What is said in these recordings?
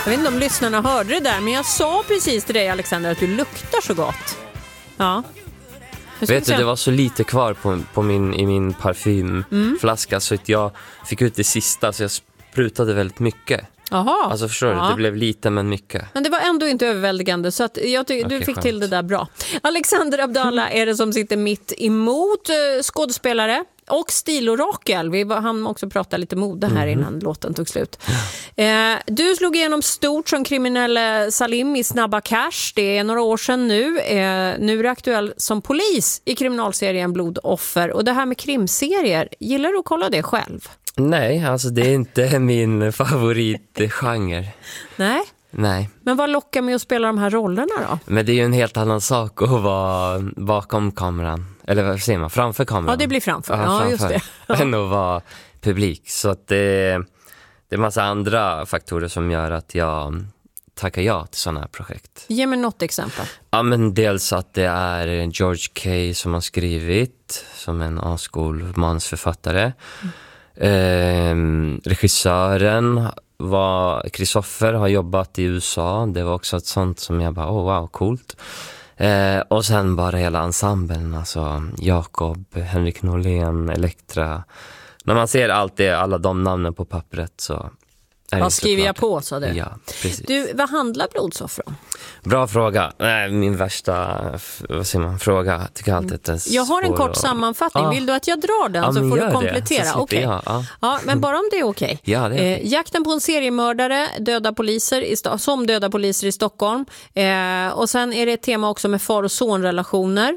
Jag vet inte om lyssnarna hörde det där, men jag sa precis till dig, Alexander, att du luktar så gott. Ja. Vet du, det var så lite kvar i min parfymflaska så att jag fick ut det sista, så jag sprutade väldigt mycket. Jaha. Alltså förstår du, det blev lite men mycket. Men det var ändå inte överväldigande, så att du fick skönt. Till det där bra. Alexander Abdallah är det som sitter mitt emot, skådespelare och stilorakel. Vi hann också prata lite mode här innan låten tog slut. Du slog igenom stort som kriminell Salim i Snabba Cash. Det är några år sedan nu. Nu är du aktuell som polis i kriminalserien Blodoffer. Och det här med krimserier, gillar du att kolla det själv? Nej, alltså det är inte min favoritgenre. Nej. Men vad lockar med att spela de här rollerna då? Men det är ju en helt annan sak att vara bakom kameran. Eller vad säger man? Framför kameran. Ja, det blir framför. Ja, framför. just det. Än att vara publik. Så att det är massa andra faktorer som gör att jag tackar ja till sådana här projekt. Ge mig något exempel. Ja, men dels att det är George Kay som har skrivit, som en A-skolmansförfattare. Regissören var Kristoffer, har jobbat i USA. Det var också ett sånt som jag bara, wow, coolt. Och sen bara hela ensemblen, alltså Jakob, Henrik Norlén, Elektra. När man ser alla de namnen på pappret så vad skriver jag på, sa du? Ja, precis. Du, vad handlar Blodsoffra om? Bra fråga. Nej, min värsta fråga. Tycker alltid att det är jag har en kort sammanfattning. Vill du att jag drar den så får du komplettera? Okej. Ja, men bara om det är okej. Ja, det är jakten på en seriemördare, döda poliser i Stockholm. Och sen är det ett tema också med far- och sonrelationer.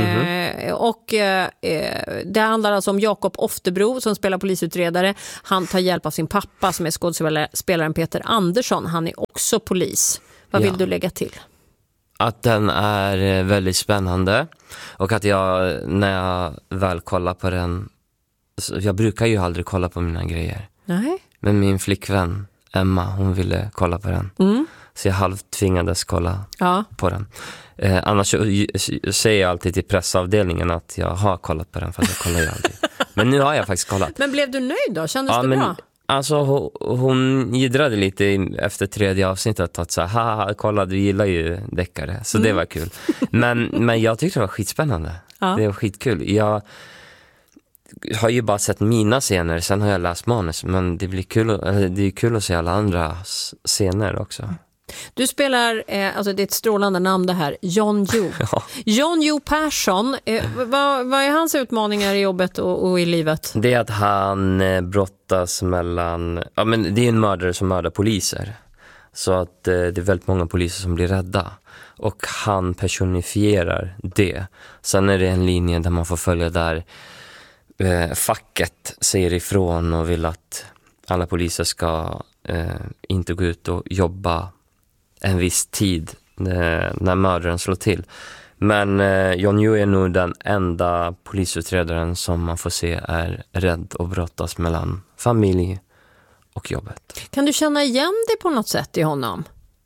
Det handlar alltså om Jakob Oftebro som spelar polisutredare. Han tar hjälp av sin pappa som är skådespelaren Peter Andersson. Han är också polis. Vad vill du lägga till? Att den är väldigt spännande och att när jag väl kollar på den, jag brukar ju aldrig kolla på mina grejer. Nej. Men min flickvän Emma, hon ville kolla på den. Så jag halvtvingades kolla på den. Annars säger jag alltid till pressavdelningen att jag har kollat på den, fast jag kollar ju aldrig. Men nu har jag faktiskt kollat. Men blev du nöjd då? Kändes det bra? Alltså hon giddrade lite efter 3:e avsnittet att haha, kolla, du gillar ju deckare. Så det var kul. Men jag tyckte det var skitspännande. Det var skitkul. Jag har ju bara sett mina scener, sen har jag läst manus. Men det är kul att se alla andra scener också. Du spelar, alltså det är ett strålande namn det här, Jon Jo. Jon Jo Persson, vad är hans utmaningar i jobbet och i livet? Det är att han brottas mellan, men det är en mördare som mördar poliser. Så att det är väldigt många poliser som blir rädda. Och han personifierar det. Sen är det en linje där man får följa där facket säger ifrån och vill att alla poliser ska inte gå ut och jobba en viss tid när mördaren slår till. Men Jon Jo är nog den enda polisutredaren som man får se är rädd och brottas mellan familj och jobbet. Kan du känna igen dig på något sätt i honom?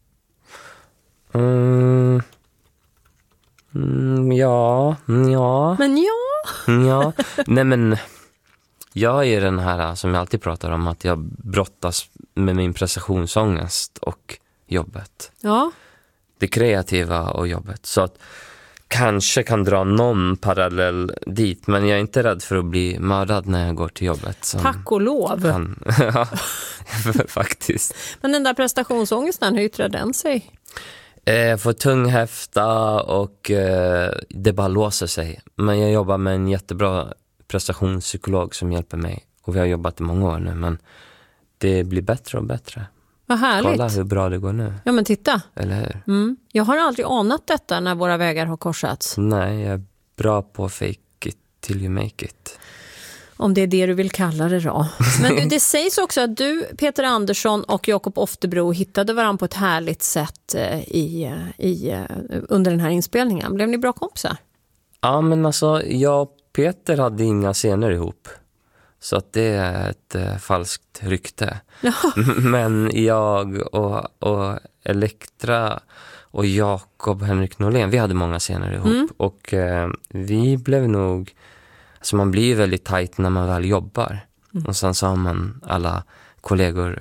Ja. Men Ja, nej men jag är den här som jag alltid pratar om, att jag brottas med min prestationsångest och jobbet. Ja. Det kreativa och jobbet. Så att kanske kan dra någon parallell dit, men jag är inte rädd för att bli mördad när jag går till jobbet. Tack och lov. Ja, faktiskt. Men den där prestationsångesten, hur yttrar den sig? Jag får tung häfta och det bara låser sig. Men jag jobbar med en jättebra prestationspsykolog som hjälper mig. Och vi har jobbat i många år nu, men det blir bättre och bättre. Vad härligt. Kolla hur bra det går nu. Ja, men titta. Eller hur? Jag har aldrig anat detta när våra vägar har korsats. Nej, jag är bra på fake it till you make it. Om det är det du vill kalla det då. Men det sägs också att du, Peter Andersson och Jakob Oftebro hittade varandra på ett härligt sätt under den här inspelningen. Blev ni bra kompisar? Ja, men alltså jag och Peter hade inga scener ihop. Så att det är ett falskt rykte. Ja. Men jag och Elektra och Jakob, Henrik Norlén, vi hade många scener ihop. Och vi blev nog... Alltså man blir ju väldigt tajt när man väl jobbar. Och sen så har man alla kollegor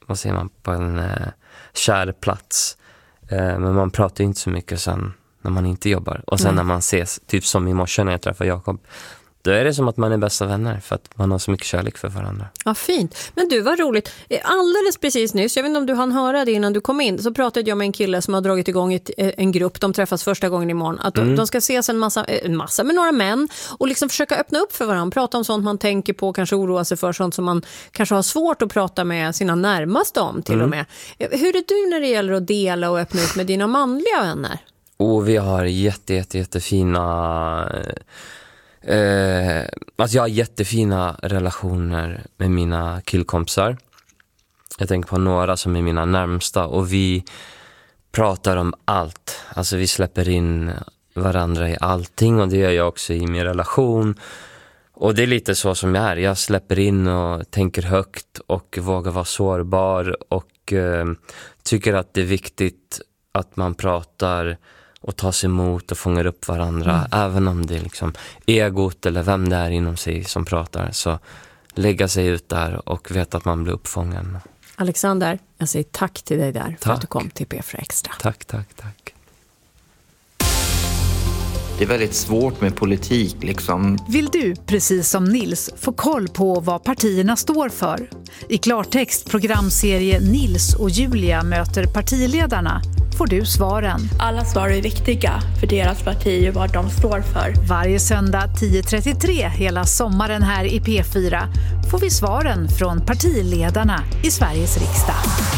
vad säger man, på en kär plats. Men man pratar ju inte så mycket sen när man inte jobbar. Och sen när man ses, typ som i morse när jag träffar Jakob, då är det som att man är bästa vänner för att man har så mycket kärlek för varandra. Ja, fint. Men du, vad roligt. Alldeles precis nyss, jag vet inte om du hann höra det innan du kom in, så pratade jag med en kille som har dragit igång en grupp. De träffas första gången imorgon. Att de ska ses en massa med några män och liksom försöka öppna upp för varandra. Prata om sånt man tänker på, kanske oroa sig för sånt som man kanske har svårt att prata med sina närmaste om till och med. Hur är du när det gäller att dela och öppna upp med dina manliga vänner? Vi har jättefina... jag har jättefina relationer med mina killkompisar. Jag tänker på några som är mina närmsta, och vi pratar om allt. Alltså vi släpper in varandra i allting, och det gör jag också i min relation. Och det är lite så som jag är. Jag släpper in och tänker högt och vågar vara sårbar, och tycker att det är viktigt att man pratar och ta sig emot och fångar upp varandra. Även om det är liksom egot eller vem det är inom sig som pratar, så lägga sig ut där och veta att man blir uppfången. Alexander, jag säger tack till dig där för att du kom till P4 Extra. Tack. Det är väldigt svårt med politik liksom. Vill du, precis som Nils, få koll på vad partierna står för? I klartext programserie Nils och Julia möter partiledarna får du svaren. Alla svar är viktiga för deras parti och vad de står för. Varje söndag 10.33 hela sommaren här i P4 får vi svaren från partiledarna i Sveriges riksdag.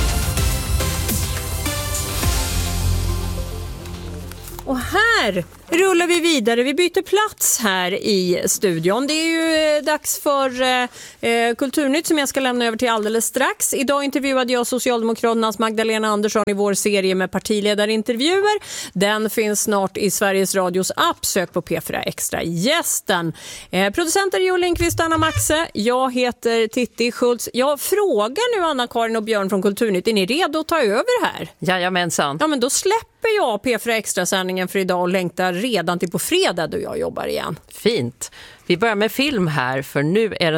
Och här rullar vi vidare. Vi byter plats här i studion. Det är ju dags för Kulturnytt som jag ska lämna över till alldeles strax. Idag intervjuade jag Socialdemokraternas Magdalena Andersson i vår serie med partiledarintervjuer. Den finns snart i Sveriges Radios app. Sök på P4 Extra gästen. Producenter Jo Lindqvist och Anna Maxe. Jag heter Titti Schultz. Jag frågar nu Anna-Karin och Björn från Kulturnytt. Är ni redo att ta över här? Jajamensan. Ja, men då släpper jag P4 Extra-sändningen för idag och längtar redan till på fredag då jag jobbar igen. Fint. Vi börjar med film här, för nu är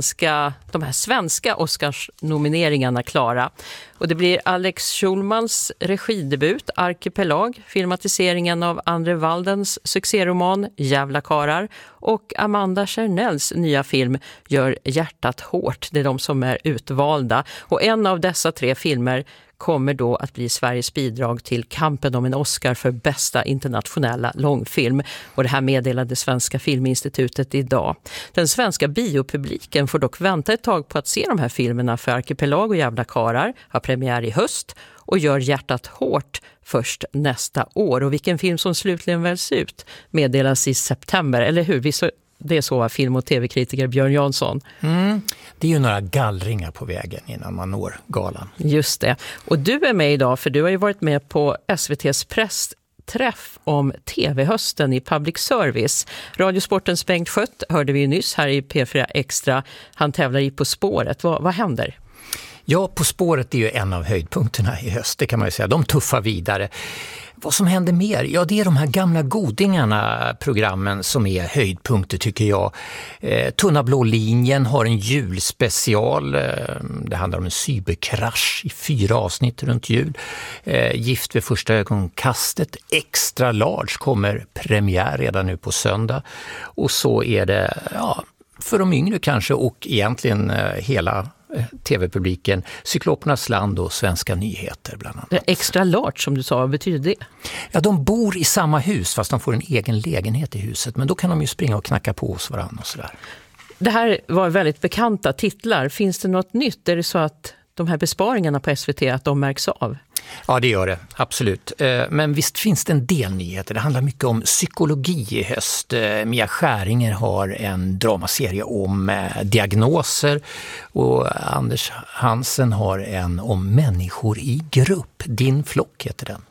de här svenska Oscars-nomineringarna klara. Och det blir Alex Schulmans regidebut Arkipelag, filmatiseringen av Andre Waldens succéroman Jävla karar, och Amanda Chernells nya film Gör hjärtat hårt. Det är de som är utvalda. Och en av dessa 3 filmer kommer då att bli Sveriges bidrag till kampen om en Oscar för bästa internationella långfilm. Och det här meddelade Svenska Filminstitutet idag. Den svenska biopubliken får dock vänta ett tag på att se de här filmerna, för Arkipelag och Jävla karar har premiär i höst och Gör hjärtat hårt först nästa år. Och vilken film som slutligen väljs ut meddelas i september, eller hur? Det är så, film- och tv-kritiker Björn Jansson. Det är ju några gallringar på vägen innan man når galan. Just det. Och du är med idag, för du har ju varit med på SVT:s pressträff om tv-hösten i public service. Radiosportens Bengt Schött hörde vi ju nyss här i P4 Extra. Han tävlar i På spåret. Vad händer? Ja, På spåret är ju en av höjdpunkterna i höst, det kan man ju säga. De tuffar vidare. Vad som händer mer? Ja, det är de här gamla godingarna, programmen, som är höjdpunkter tycker jag. Tunna blå linjen har en julspecial. Det handlar om en cyberkrasch i 4 avsnitt runt jul. Gift vid första ögonkastet. Extra large kommer premiär redan nu på söndag. Och så är det, för de yngre kanske, och egentligen hela tv-publiken, Cyklopernas land och Svenska nyheter bland annat. Extra large som du sa, vad betyder det? Ja, de bor i samma hus fast de får en egen lägenhet i huset, men då kan de ju springa och knacka på hos varandra och sådär. Det här var väldigt bekanta titlar. Finns det något nytt? Är det så att de här besparingarna på SVT, att de märks av? Ja, det gör det. Absolut. Men visst finns det en del nyheter. Det handlar mycket om psykologi i höst. Mia Skäringer har en dramaserie om diagnoser och Anders Hansen har en om människor i grupp. Din flock heter den.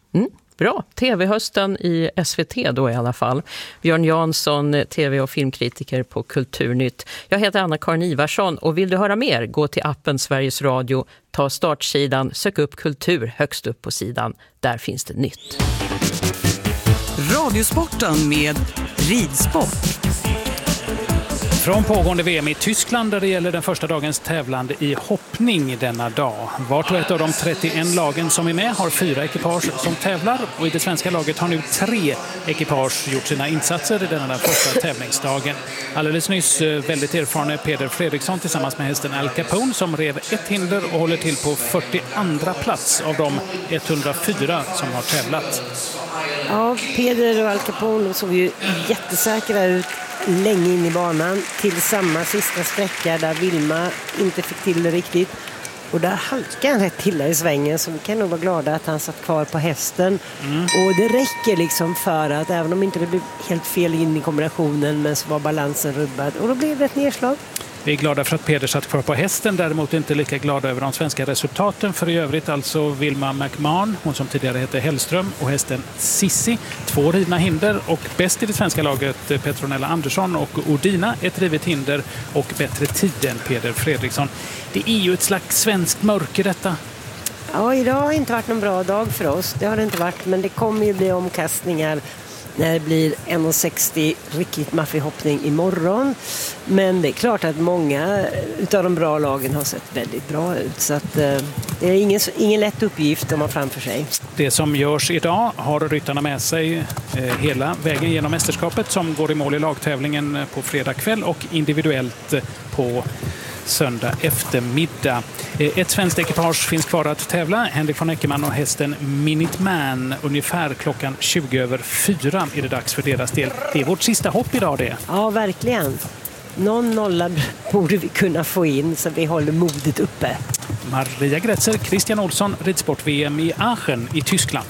Bra. TV-hösten i SVT då i alla fall. Björn Jansson, tv- och filmkritiker på Kulturnytt. Jag heter Anna-Karin Ivarsson och vill du höra mer, gå till appen Sveriges Radio, ta startsidan, sök upp kultur högst upp på sidan. Där finns det nytt. Radiosporten med ridsport. Från pågående VM i Tyskland där det gäller den första dagens tävlande i hoppning denna dag. Vart och ett av de 31 lagen som är med har 4 ekipage som tävlar och i det svenska laget har nu 3 ekipage gjort sina insatser i denna första tävlingsdagen. Alldeles nyss väldigt erfarne Peder Fredriksson tillsammans med hästen Al Capone som rev ett hinder och håller till på 42:a plats av de 104 som har tävlat. Ja, Peder och Al Capone såg ju jättesäkra ut länge in i banan till samma sista sträcka där Vilma inte fick till det riktigt. Och där halkade han rätt illa i svängen, så vi kan nog vara glada att han satt kvar på hästen. Och det räcker liksom för att även om inte det blev helt fel in i kombinationen, men så var balansen rubbad och då blev det ett nedslag. Vi är glada för att Peder satt kvar på hästen, däremot inte lika glada över de svenska resultaten. För i övrigt alltså Vilma McMahon, hon som tidigare hette Hellström, och hästen Sissi. 2 rivna hinder och bäst i det svenska laget Petronella Andersson och Odina ett rivet hinder och bättre tid än Peder Fredriksson. Det är ju ett slags svenskt mörker detta. Ja, idag har inte varit någon bra dag för oss. Det har det inte varit, men det kommer ju bli omkastningar när det blir 1,60 riktigt maffig hoppning imorgon. Men det är klart att många utav de bra lagen har sett väldigt bra ut. Så att, det är ingen lätt uppgift de har framför sig. Det som görs idag har ryttarna med sig hela vägen genom mästerskapet som går i mål i lagtävlingen på fredag kväll och individuellt på söndag eftermiddag. Ett svenskt ekipage finns kvar att tävla. Henrik von Eckermann och hästen Minuteman. Ungefär klockan 4:20 är det dags för deras del. Det är vårt sista hopp idag det. Ja, verkligen. Någon nolla borde vi kunna få in så vi håller modet uppe. Maria Gretzer, Christian Olsson, ridsport-VM i Aachen i Tyskland.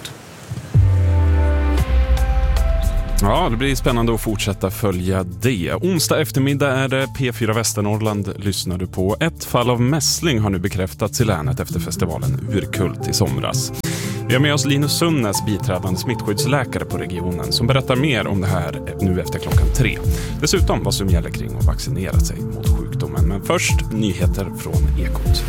Ja, det blir spännande att fortsätta följa det. Onsdag eftermiddag är det P4 Västernorrland lyssnar du på. Ett fall av mässling har nu bekräftats i länet efter festivalen Urkult i somras. Vi har med oss Linus Sunnes, biträdande smittskyddsläkare på regionen, som berättar mer om det här nu efter klockan 3. Dessutom vad som gäller kring att vaccinera sig mot sjukdomen. Men först nyheter från Ekot.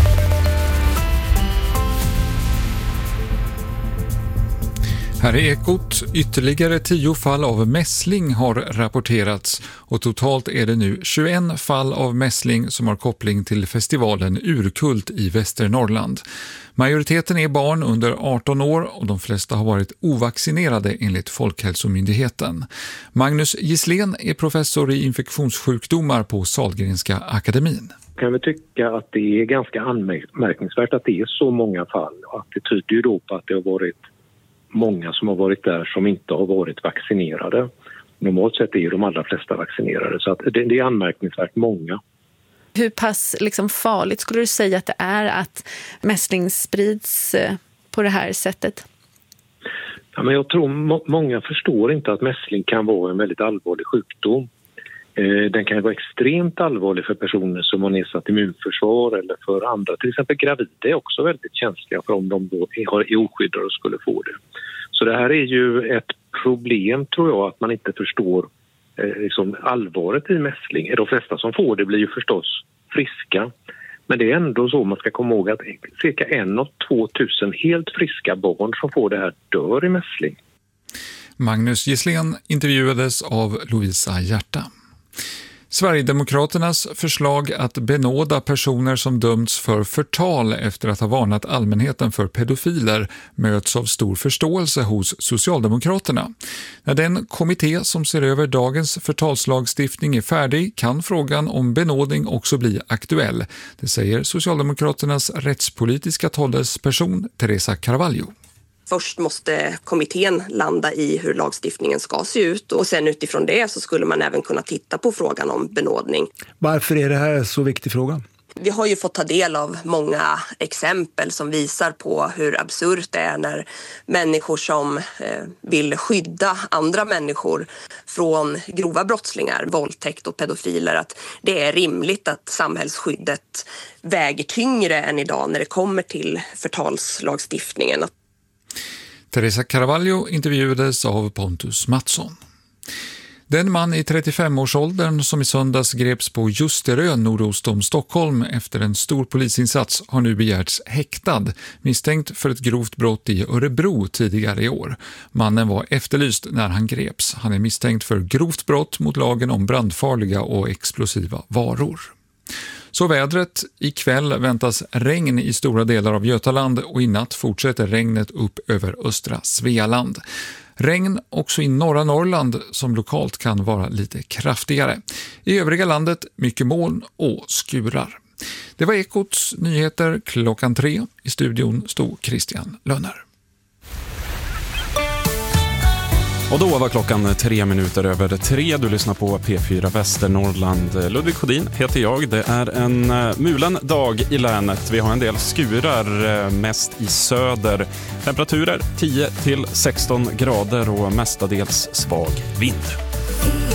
Här är Ekot. Ytterligare 10 fall av mässling har rapporterats och totalt är det nu 21 fall av mässling som har koppling till festivalen Urkult i Västernorrland. Majoriteten är barn under 18 år och de flesta har varit ovaccinerade enligt Folkhälsomyndigheten. Magnus Gislén är professor i infektionssjukdomar på Sahlgrenska akademin. Kan vi tycka att det är ganska anmärkningsvärt att det är så många fall, och att det tyder ju då på att det har varit många som har varit där som inte har varit vaccinerade. Normalt sett är ju de allra flesta vaccinerade, så att det är anmärkningsvärt många. Hur pass farligt skulle du säga att det är att mässling sprids på det här sättet? Ja, men jag tror många förstår inte att mässling kan vara en väldigt allvarlig sjukdom. Den kan vara extremt allvarlig för personer som har nedsatt immunförsvar eller för andra. Till exempel gravida är också väldigt känsliga för om de då är oskyddade och skulle få det. Så det här är ju ett problem, tror jag, att man inte förstår allvaret i mässling. De flesta som får det blir ju förstås friska. Men det är ändå så, man ska komma ihåg att cirka 1 av 2000 helt friska barn som får det här dör i mässling. Magnus Gislén intervjuades av Lovisa Hjärta. Sverigedemokraternas förslag att benåda personer som dömts för förtal efter att ha varnat allmänheten för pedofiler möts av stor förståelse hos Socialdemokraterna. När den kommitté som ser över dagens förtalslagstiftning är färdig kan frågan om benådning också bli aktuell. Det säger Socialdemokraternas rättspolitiska talesperson Teresa Carvalho. Först måste kommittén landa i hur lagstiftningen ska se ut och sen utifrån det så skulle man även kunna titta på frågan om benådning. Varför är det här en så viktig fråga? Vi har ju fått ta del av många exempel som visar på hur absurt det är när människor som vill skydda andra människor från grova brottslingar, våldtäkt och pedofiler, att det är rimligt att samhällsskyddet väger tyngre än idag när det kommer till förtalslagstiftningen. Teresa Carvalho intervjuades av Pontus Mattsson. Den man i 35-årsåldern som i söndags greps på Ljusterö nordost om Stockholm efter en stor polisinsats har nu begärts häktad, misstänkt för ett grovt brott i Örebro tidigare i år. Mannen var efterlyst när han greps. Han är misstänkt för grovt brott mot lagen om brandfarliga och explosiva varor. Så vädret. Ikväll väntas regn i stora delar av Götaland och i natt fortsätter regnet upp över östra Svealand. Regn också i norra Norrland som lokalt kan vara lite kraftigare. I övriga landet mycket moln och skurar. Det var Ekots nyheter 3:00. I studion stod Christian Lönner. Och då var klockan 3:03. Du lyssnar på P4 Västernorrland. Ludvig Kodin heter jag. Det är en mulen dag i länet. Vi har en del skurar, mest i söder. Temperaturer 10 till 16 grader och mestadels svag vind.